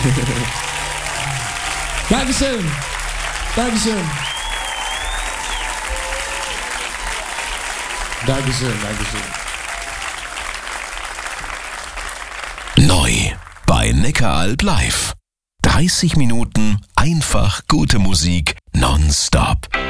Dankeschön. Dankeschön. Dankeschön, Dankeschön. Neu bei Neckaralb live. 30 Minuten einfach gute Musik nonstop.